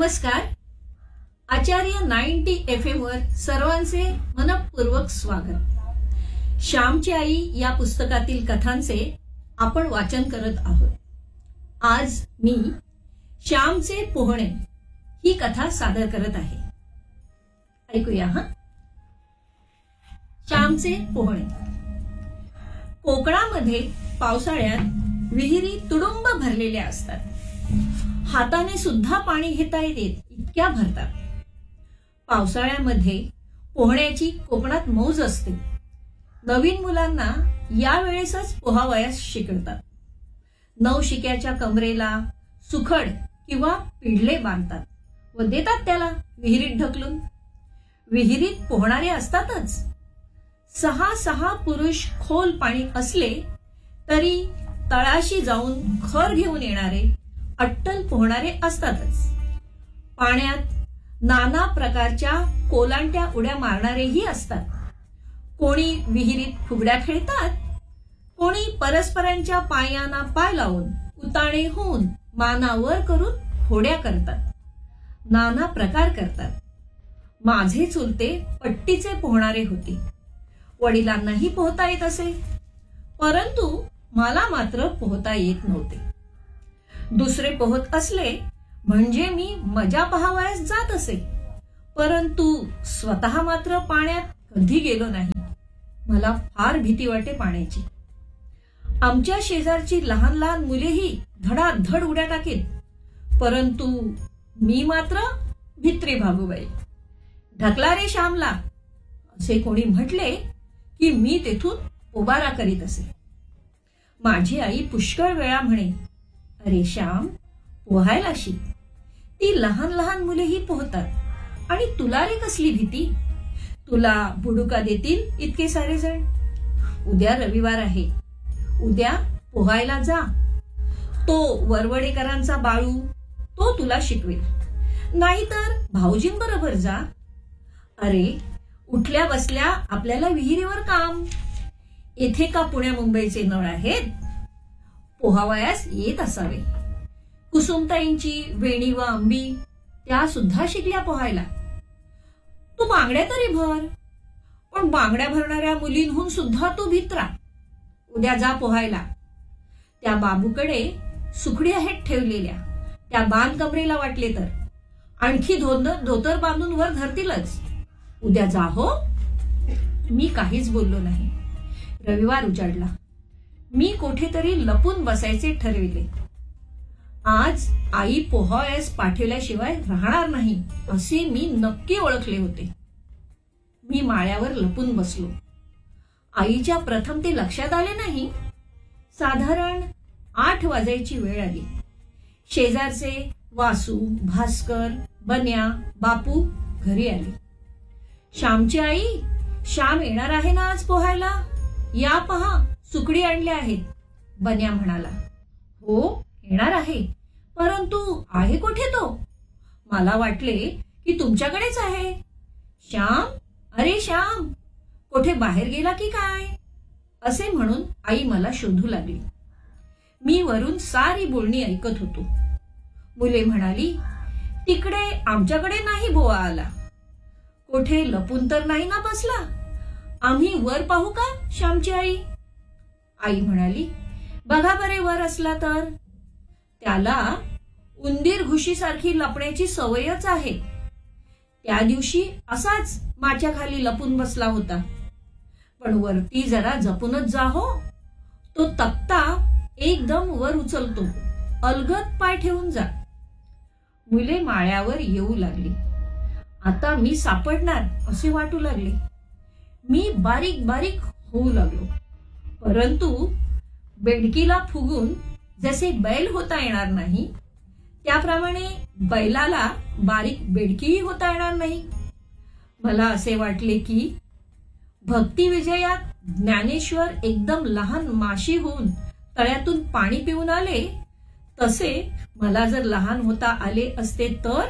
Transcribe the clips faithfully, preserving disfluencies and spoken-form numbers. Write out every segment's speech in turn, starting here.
नमस्कार. आचार्य ninety F M वर सर्वांचे मनपूर्वक स्वागत. श्यामची आई या पुस्तकातील कथांचे आपण वाचन करत आहोत. आज मी श्यामचे पोहणे ही कथा सादर करत आहे. ऐकूया हा. श्यामचे पोहणे. कोकणामध्ये पावसाळ्यात विहिरी तुडुंब भरलेल्या असतात. हाताने सुद्धा पाणी घेता येते इतक्या भरतात. पावसाळ्यामध्ये पोहण्याची कोकणात मौज असते. नवीन मुलांना या वेळेसच पोहावयास शिकवतात. नवशिक्याच्या कमरेला सुखड किंवा पिढले बांधतात व देतात त्याला विहिरीत ढकलून. विहिरीत पोहणारे असतातच. सहा सहा पुरुष खोल पाणी असले तरी तळाशी जाऊन खर घेऊन येणारे अट्टल पोहणारे असतातच. पाण्यात नाना प्रकारच्या कोलांट्या उड्या मारणारेही असतात. कोणी विहिरीत फुगड्या खेळतात, कोणी परस्परांच्या पायांना पाय लावून उताणे होऊन मानावर करून होड्या करतात. नाना प्रकार करतात. माझे चुलते पट्टीचे पोहणारे होते. वडिलांनाही पोहता येत असे, परंतु मला मात्र पोहता येत नव्हते. दुसरे पोहत असले म्हणजे मी मजा पहावयास जात असे, परंतु स्वतः मात्र पाण्यात कधी गेलो नाही. मला फार भीती वाटे पाण्याची. आमच्या शेजारची लहान लहान मुलेही धडाधड उड्या टाकीत, परंतु मी मात्र भित्री भागूबाई. ढकला रे श्यामला असे कोणी म्हटले की मी तेथून उबारा करीत असे. माझी आई पुष्कळ वेळा म्हणे, अरे श्याम, पोहायला शिक. ती लहान लहान मुलेही पोहतात आणि तुला रे कसली भीती. तुला बुडुका देतील इतके सारे जण. उद्या रविवार आहे, उद्या पोहायला जा. तो वरवडेकरांचा बाळू तो तुला शिकवेल, नाहीतर भाऊजींबरोबर जा. अरे उठल्या बसल्या आपल्याला विहिरीवर काम. येथे का पुण्या मुंबईचे नळ आहेत. पोहावयास येत असावे. कुसुमताईंची वेणी व आंबी त्या सुद्धा शिकल्या पोहायला. तू बांगड्या तरी भर. पण बांगड्या भरणाऱ्या मुलींहून सुद्धा तू भित्रा. उद्या जा पोहायला. त्या बाबूकडे सुकडी आहेत ठेवलेल्या, त्या बांध कमरेला वाटले तर. आणखी धोतर बांधून वर धरतीलच. उद्या जा हो. मी काहीच बोललो नाही. रविवार उजाडला. मी कुठेतरी लपून बसायचे ठरविले. आज आई पोहावयास पाठवल्याशिवाय राहणार नाही असे मी नक्की ओळखले होते. मी माळ्यावर लपून बसलो. आईच्या प्रथम ते लक्षात आले नाही. साधारण आठ वाजायची वेळ आली. शेजारचे वासू, भास्कर, बन्या, बापू घरी आले. श्यामची आई, श्याम येणार आहे ना आज पोहायला. या पहा, सुकडी आणल्या आहेत. बन्या म्हणाला. हो येणार आहे, परंतु आहे कुठे तो. मला वाटले की तुमच्याकडेच आहे. श्याम, अरे श्याम, कुठे बाहेर गेला की काय असे म्हणून आई मला शोधू लागली. मी वरून सारी बोलणी ऐकत होतो. मुले म्हणाली, तिकडे आमच्याकडे नाही बोवा आला. कुठे लपून तर नाही ना बसला. आम्ही वर पाहू का श्यामची आई. आई म्हणाली, बघा बरे वर असला तर. त्याला उंदीर घुशीसारखी लपण्याची सवयच आहे. त्या दिवशी असाच माच्या खाली लपून बसला होता. पण वरती जरा जपूनच जा हो. तो तक्ता एकदम वर उचलतो. अलगद पाय ठेवून जा. मुले माळ्यावर येऊ लागली. आता मी सापडणार असे वाटू लागले. मी बारीक बारीक होऊ लागलो, परंतु बेडकीला फुगून जसे बैल होता येणार नाही, त्याप्रमाणे बैलाला बारीक बेडकीही होता येणार नाही. मला असे वाटले की भक्ती विजयात ज्ञानेश्वर एकदम लहान माशी होऊन तळ्यातून पाणी पिऊन आले, तसे मला जर लहान होता आले असते तर.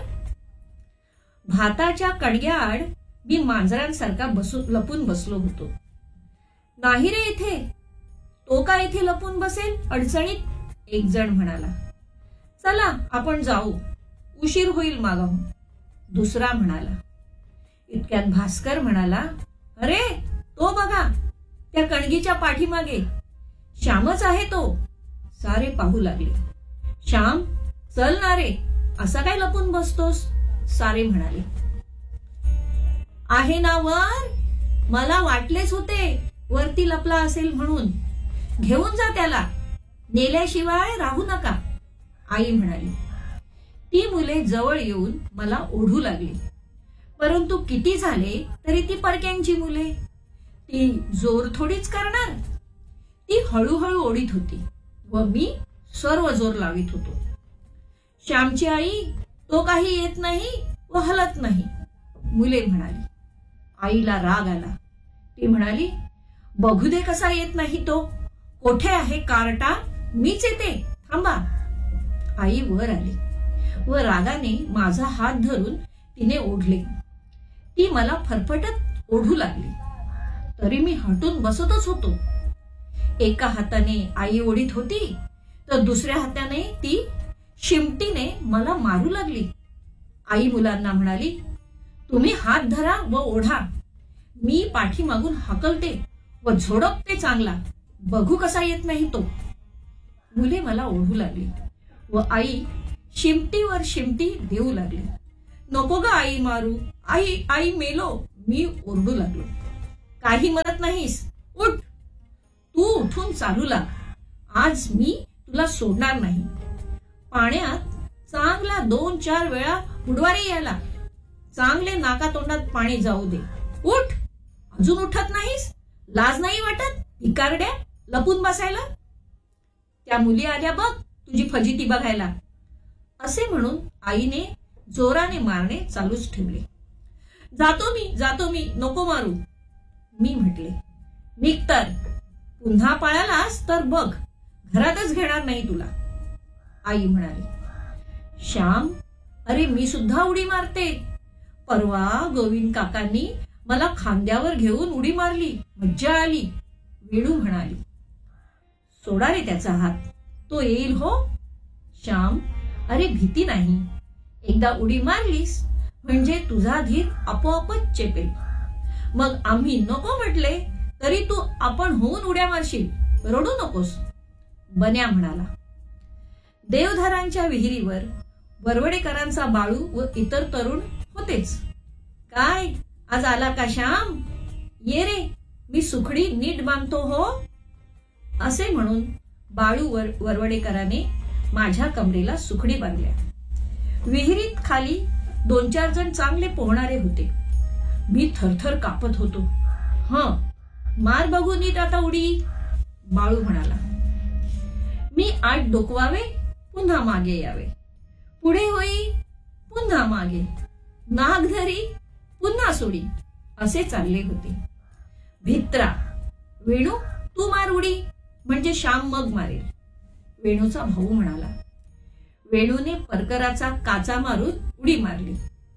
भाताच्या कणग्याआड मी मांजरांसारखा बसून लपून बसलो होतो. नाही रे इथे. तो का इथे लपून बसेल अडचणीत, एक जण म्हणाला. चला आपण जाऊ. उशीर होईल मागाहून. दुसरा म्हणाला. इतक्यात भास्कर म्हणाला, अरे तो बघा, त्या कणगीच्या पाठीमागे श्यामच आहे तो. सारे पाहू लागले. श्याम, चल ना रे, असा काय लपून बसतोस? सारे म्हणाले. आहे ना वर, मला वाटलेच होते वरती लपला असेल म्हणून. घेऊन जा त्याला, नेल्याशिवाय राहू नका. आई म्हणाली. ती मुले जवळ येऊन मला ओढू लागली. परंतु किती झाले तरी ती परक्यांची मुले, ती जोर थोडीच करणार. ती हळूहळू ओढीत होती व मी सर्व जोर लावित होतो. श्यामची आई, तो काही येत नाही व हलत नाही. मुले म्हणाली. आईला राग आला. ती म्हणाली, बघू दे कसा येत नाही तो. कोठे आहे कार्टा? मीच येते, थांबा. आई वर आली व रागाने माझा हात धरून तिने ओढले. ती मला फरफटत ओढू लागली. तरी मी हटून बसतच होतो. एका हाताने आई ओढीत होती तर दुसऱ्या हाताने ती शिमटीने मला मारू लागली. आई मुलांना म्हणाली, तुम्ही हात धरा व ओढा. मी पाठीमागून हकलते व झोडपते चांगला. बघू कसा येत नाही तो. मुले मला ओढू लागली व आई शिमटीवर शिमटी देऊ लागली. नको ग आई मारू, आई आई मेलो, मी ओरडू लागलो. काही मरत नाहीस, उठ. तू उठून चालू लाग. आज मी तुला सोडणार नाही. पाण्यात चांगला दोन चार वेळा बुडवारे यायला. चांगले नाकातोंडात पाणी जाऊ दे. उठ. अजून उठत नाहीस? लाज नाही वाटत भिकारड्या लपून बसायला? त्या मुली आल्या बघ तुझी फजिती बघायला. असे म्हणून आईने जोराने मारणे चालूच ठेवले. जातो मी, जातो मी, नको मारू. मी म्हटले, निघ तर. पुन्हा पळालास तर बघ, घरातच घेणार नाही तुला. आई म्हणाली. श्याम, अरे मी सुद्धा उडी मारते. परवा गोविंद काकांनी मला खांद्यावर घेऊन उडी मारली, मज्जा आली. वेणू म्हणाली. सोडा रे त्याचा हात, तो येईल हो. श्याम, अरे भीती नाही. एकदा उडी मारलीस म्हणजे तुझा धीर आपोआपच चेपेल. मग आम्ही नको म्हटले तरी तू आपण होऊन उड्या मारशील. रडू नकोस. बन्या म्हणाला. देवधरांच्या विहिरीवर वरवडेकरांचा बाळू व इतर तरुण होतेच. काय आज आला का श्याम? ये रे, मी सुखडी नीट बांधतो हो. असे म्हणून बाळू वर वरवडेकराने माझ्या कमरेला सुखडी बांधल्या. विहिरीत खाली दोन चार जण चांगले पोहणारे होते. मी थरथर कापत होतो. हं, मार बघू नीट आता उडी. बाळू म्हणाला. मी आत डोकवावे, पुन्हा मागे यावे. पुढे होई, पुन्हा मागे. नाग धरी, पुन्हा सोडी. असे चालले होते. भित्रा, वेणू तू मार उडी, म्हणजे श्याम मग मारेल. वेणूचा भाऊ म्हणाला. वेणूने परकराचा काचा मारून उडी मारली.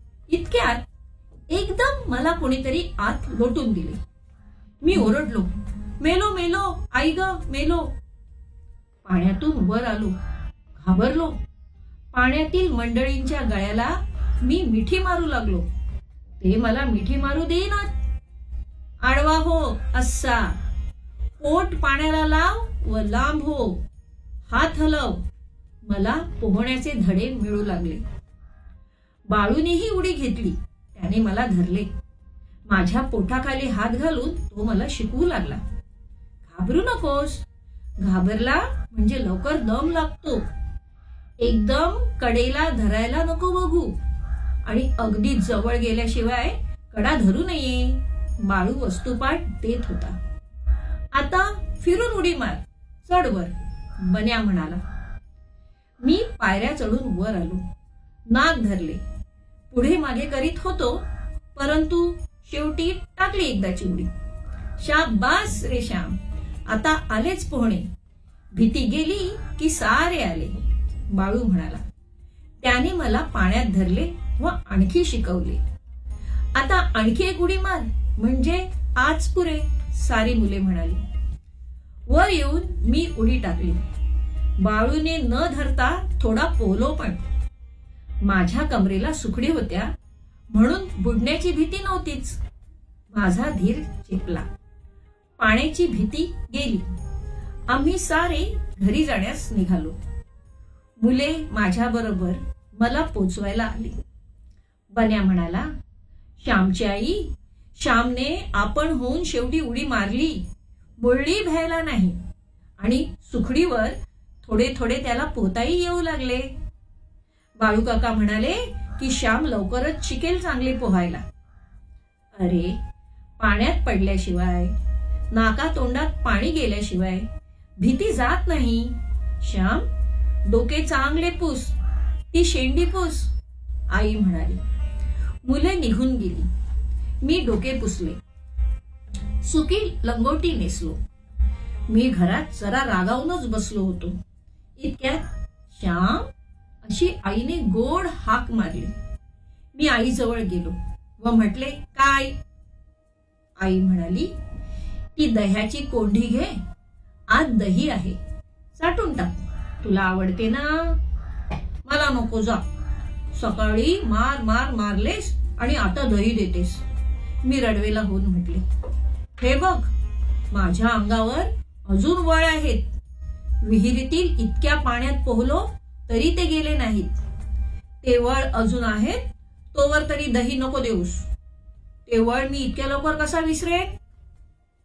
इतक्यात एकदम मला कोणीतरी आत लोटून दिले. मी ओरडलो, मेलो मेलो, आई ग मेलो. पाण्यातून वर आलो. घाबरलो. पाण्यातील मंडळींच्या गळ्याला मी मिठी मारू लागलो. ते मला मिठी मारू देईनात. आडवा हो असा. पोट पाण्याला लाव व लांब हो. हात हलव. मला पोहण्याचे धडे मिळू लागले. बाळूनेही उडी घेतली. त्याने मला धरले. माझ्या पोटाखाली हात घालून तो मला शिकवू लागला. घाबरू नकोस. घाबरला म्हणजे लवकर दम लागतो. एकदम कडेला धरायला नको बघू आणि अगदी जवळ गेल्याशिवाय कडा धरू नये. बाळू वस्तुपाठ देत होता. आता फिरून उडी मार. चढ वर. बन्या म्हणाला. मी पायऱ्या चढून वर आलो. नाक धरले. पुढे मागे करीत होतो, परंतु शेवटी टाकली एकदाची उडी. शाबास रे श्याम, आता आलेच पोहणे. भीती गेली की सारे आले. बाळू म्हणाला. त्याने मला पाण्यात धरले व आणखी शिकवले. आता आणखी एक उडी मार म्हणजे आज पुरे. सारी मुले म्हणाली. वर येऊन मी उडी टाकली. बाळूने न धरता थोडा पोहलो पण. माझ्या कमरेला सुखडी होत्या म्हणून बुडण्याची भीती नव्हतीच. माझा धीर चेपला. पाण्याची भीती गेली. आम्ही सारे घरी जाण्यास निघालो. मुले माझ्या बरोबर मला पोचवायला आली. बन्या म्हणाला, श्यामची आई, श्यामने आपण होऊन शेवटी उडी मारली, मुरली भ्यायला नाही, आणि सुखडीवर थोडे थोडे त्याला पोहताही येऊ लागले. बाळू काका म्हणाले की श्याम लवकरच शिकेल चांगले पोहायला. अरे, पाण्यात पडल्याशिवाय, नाका तोंडात पाणी गेल्याशिवाय भीती जात नाही. श्याम, डोके चांगले पुस, ती शेंडी पुस, आई म्हणाली. मुले निघून गेली. मी डोके पुसले, सुकी लंगोटी नेसलो. मी घरात जरा रागावूनच बसलो होतो. इतक्यात श्याम अशी आईने गोड हाक मारली. मी आईजवळ गेलो व म्हटले, काय? आई म्हणाली, ती दह्याची कोंडी घे, आत दही आहे, चाटून टाक, तुला आवडते ना. मला नको, जा. सकाळी मार मार मारलेस आणि आता दही देतेस. मी रडवेला होऊन म्हटले, हे बघ, माझ्या अंगावर अजून वळ आहेत. विहिरीतील इतक्या पाण्यात पोहलो तरी ते गेले नाहीत. ते वळ अजून आहेत, तोवर तरी दही नको देऊस. ते वळ मी इतक्या लवकर कसा विसरेन?